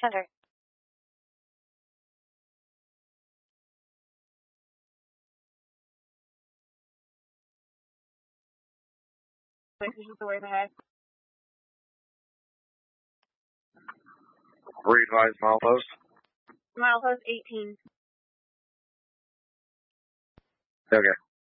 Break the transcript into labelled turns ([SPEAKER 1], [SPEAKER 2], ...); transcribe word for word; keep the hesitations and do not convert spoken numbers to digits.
[SPEAKER 1] Center. Just the way ahead.
[SPEAKER 2] Re-advise milepost.
[SPEAKER 1] Milepost eighteen.
[SPEAKER 2] Okay.